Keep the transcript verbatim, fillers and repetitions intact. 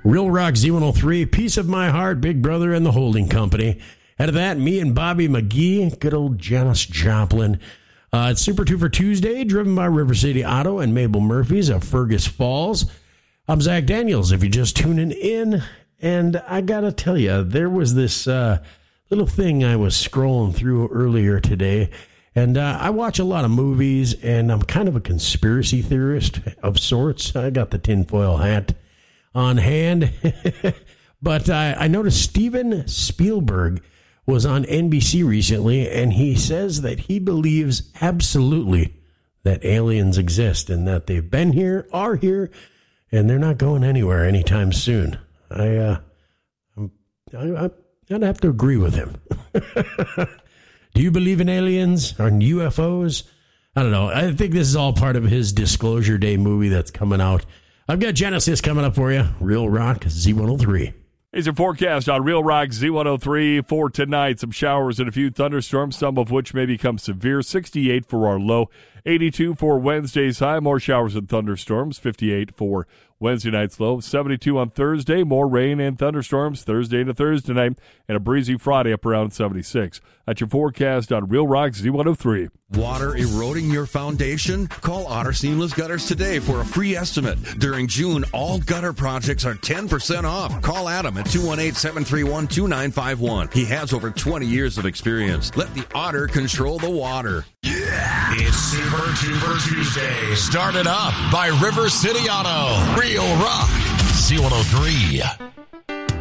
Real Rock Z one oh three, Piece of My Heart, Big Brother and the Holding Company. Out of that, me and Bobby McGee, good old Janis Joplin. Uh, it's Super two for Tuesday, driven by River City Auto and Mabel Murphy's of Fergus Falls. I'm Zach Daniels, if you're just tuning in. And I got to tell you, there was this uh, little thing I was scrolling through earlier today. And uh, I watch a lot of movies, and I'm kind of a conspiracy theorist of sorts. I got the tinfoil hat on hand. But uh, I noticed Steven Spielberg was on N B C recently, and he says that he believes absolutely that aliens exist and that they've been here, are here, and they're not going anywhere anytime soon. I, uh, I'm, I, I'd have to agree with him. Do you believe in aliens or in U F Os? I don't know. I think this is all part of his Disclosure Day movie that's coming out. I've got Genesis coming up for you. Real Rock Z one oh three. Here's your forecast on Real Rock Z one oh three for tonight. Some showers and a few thunderstorms, some of which may become severe. sixty-eight for our low. eighty-two for Wednesday's high. More showers and thunderstorms. fifty-eight for Wednesday night's low. seventy-two on Thursday. More rain and thunderstorms Thursday to Thursday night. And a breezy Friday up around seventy-six. That's your forecast on Real Rock Z one oh three. Water eroding your foundation? Call Otter Seamless Gutters today for a free estimate. During June, all gutter projects are ten percent off. Call Adam at two one eight, seven three one, two nine five one. He has over twenty years of experience. Let the Otter control the water. Yeah! It's Super Duper Tuesday. Started up by River City Auto. Real Rock Z one oh three.